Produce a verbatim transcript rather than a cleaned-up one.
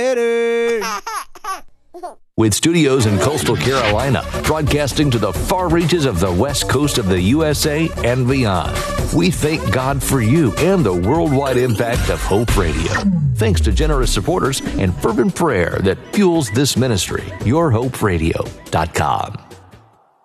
Later. With studios in coastal Carolina, broadcasting to the far reaches of the west coast of the U S A and beyond, we thank God for you and the worldwide impact of Hope Radio. Thanks to generous supporters and fervent prayer that fuels this ministry. your hope radio dot com.